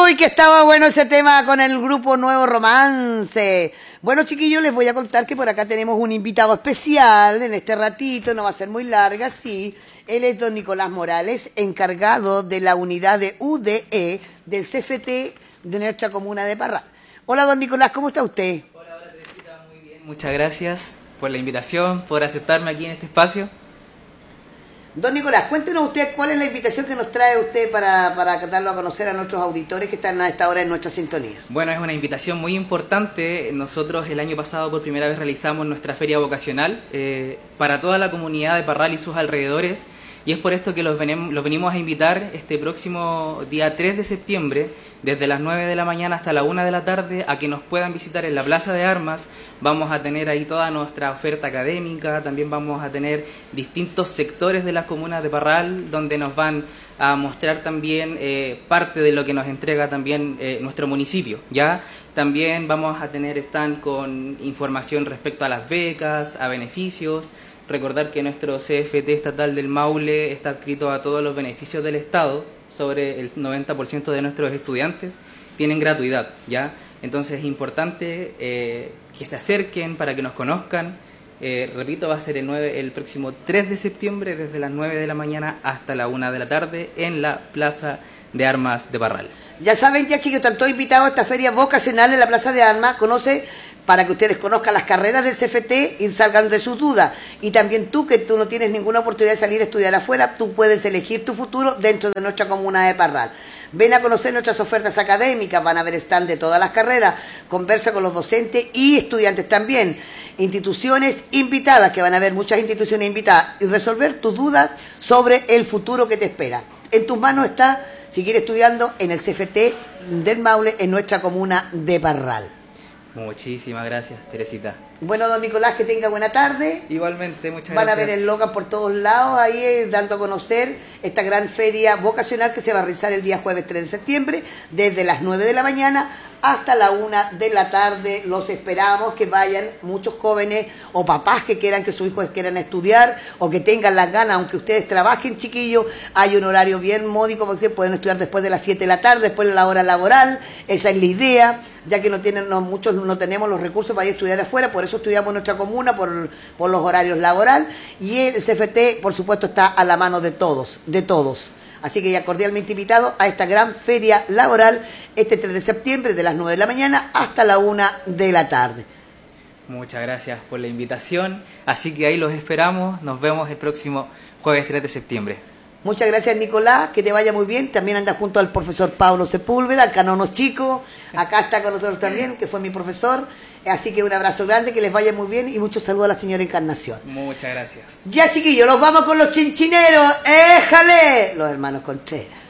Uy, que estaba bueno ese tema con el grupo Nuevo Romance. Bueno, chiquillos, les voy a contar que por acá tenemos un invitado especial en este ratito, no va a ser muy larga, sí. Él es don Nicolás Morales, encargado de la unidad de UDE del CFT de nuestra comuna de Parral. Hola, don Nicolás, ¿cómo está usted? Hola, Teresita, muy bien. Muchas gracias por la invitación, por aceptarme aquí en este espacio. Don Nicolás, cuéntenos usted cuál es la invitación que nos trae usted para darlo a conocer a nuestros auditores que están a esta hora en nuestra sintonía. Bueno, es una invitación muy importante. Nosotros el año pasado por primera vez realizamos nuestra feria vocacional para toda la comunidad de Parral y sus alrededores. Y es por esto que los venimos a invitar este próximo día 3 de septiembre, desde las 9 de la mañana hasta la 1 de la tarde, a que nos puedan visitar en la Plaza de Armas. Vamos a tener ahí toda nuestra oferta académica, también vamos a tener distintos sectores de las comunas de Parral, donde nos van a mostrar también parte de lo que nos entrega también nuestro municipio, ¿ya? También vamos a tener stand con información respecto a las becas, a beneficios. Recordar que nuestro CFT estatal del Maule está adscrito a todos los beneficios del Estado. Sobre el 90% de nuestros estudiantes tienen gratuidad, ¿ya? Entonces es importante que se acerquen para que nos conozcan. Repito, va a ser el próximo 3 de septiembre desde las 9 de la mañana hasta la 1 de la tarde en la Plaza de Armas de Parral. Ya saben, ya chicos, están todos invitados a esta feria vocacional en la Plaza de Armas. Conoce, para que ustedes conozcan las carreras del CFT y salgan de sus dudas. Y también tú, que tú no tienes ninguna oportunidad de salir a estudiar afuera, tú puedes elegir tu futuro dentro de nuestra comuna de Parral. Ven a conocer nuestras ofertas académicas, van a ver stand de todas las carreras, conversa con los docentes y estudiantes también. Instituciones invitadas, que van a haber muchas instituciones invitadas, y resolver tus dudas sobre el futuro que te espera. En tus manos está seguir estudiando en el CFT del Maule, en nuestra comuna de Parral. Muchísimas gracias, Teresita. Bueno, don Nicolás, que tenga buena tarde. Igualmente, muchas Van gracias. a ver el local por todos lados, ahí dando a conocer esta gran feria vocacional que se va a realizar el día jueves 3 de septiembre, desde las 9 de la mañana hasta la 1 de la tarde. Los esperamos que vayan muchos jóvenes o papás que quieran que sus hijos quieran estudiar o que tengan las ganas, aunque ustedes trabajen, chiquillos, hay un horario bien módico porque pueden estudiar después de las 7 de la tarde, después de la hora laboral. Esa es la idea, ya que muchos no tenemos los recursos para ir a estudiar afuera, por eso estudiamos en nuestra comuna por los horarios laborales, y el CFT, por supuesto, está a la mano de todos. Así que ya cordialmente invitado a esta gran feria laboral este 3 de septiembre de las 9 de la mañana hasta la 1 de la tarde. Muchas gracias por la invitación, así que ahí los esperamos, nos vemos el próximo jueves 3 de septiembre. Muchas gracias, Nicolás, que te vaya muy bien. También anda junto al profesor Pablo Sepúlveda, el canonos chico, acá está con nosotros también, que fue mi profesor. Así que un abrazo grande, que les vaya muy bien y muchos saludos a la señora Encarnación. Muchas gracias. Ya, chiquillos, los vamos con los chinchineros. ¡Éjale! Los hermanos Contreras.